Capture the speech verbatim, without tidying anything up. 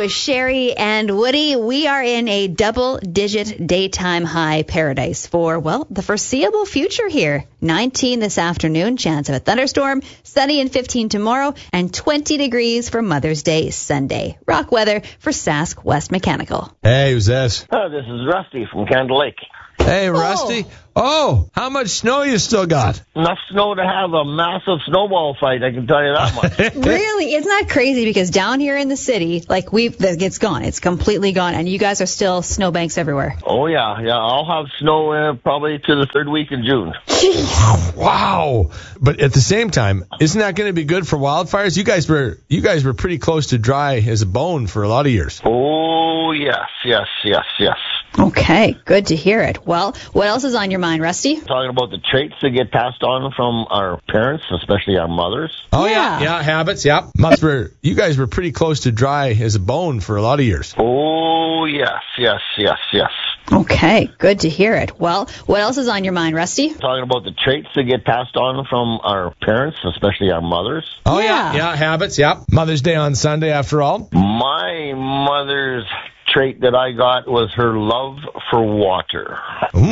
with Sherry and Woody. We are in a double-digit daytime high paradise for, well, the foreseeable future here. nineteen this afternoon, chance of a thunderstorm, sunny and fifteen tomorrow, and twenty degrees for Mother's Day Sunday. Rock weather for Sask West Mechanical. Hey, who's this? Oh, this is Rusty from Candle Lake. Hey, Rusty. Oh, how much snow you still got? Enough snow to have a massive snowball fight, I can tell you that much. Really? Isn't that crazy? Because down here in the city, like, we've, it's gone. It's completely gone. And you guys are still snowbanks everywhere. Oh, yeah. Yeah, I'll have snow uh, probably to the third week in June. Wow. But at the same time, isn't that going to be good for wildfires? You guys were you guys were pretty close to dry as a bone for a lot of years. Oh, yes, yes, yes, yes. Okay, good to hear it. Well, what else is on your mind, Rusty? Talking about the traits that get passed on from our parents, especially our mothers. Oh, Yeah. yeah, yeah, habits, yeah. Mothers were, you guys were pretty close to dry as a bone for a lot of years. Oh, yes, yes, yes, yes. Okay, good to hear it. Well, what else is on your mind, Rusty? Talking about the traits that get passed on from our parents, especially our mothers. Oh, yeah, Yeah. yeah, habits, yeah. Mother's Day on Sunday, after all. My mother's trait that I got was her love for water.